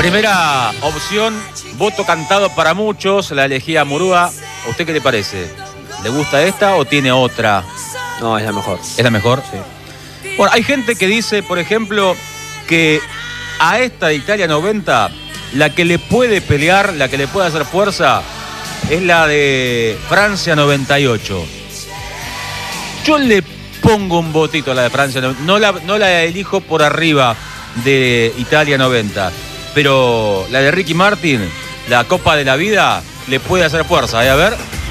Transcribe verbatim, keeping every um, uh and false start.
Primera opción, voto cantado para muchos, la elegía Murúa. ¿A usted qué le parece? ¿Le gusta esta o tiene otra? No, es la mejor. ¿Es la mejor? Sí. Bueno, hay gente que dice, por ejemplo, que a esta de Italia noventa, la que le puede pelear, la que le puede hacer fuerza, es la de Francia noventa y ocho. Yo le pongo un votito a la de Francia, no la, no la elijo por arriba de Italia noventa, pero la de Ricky Martin, la Copa de la Vida, le puede hacer fuerza, ¿eh? A ver.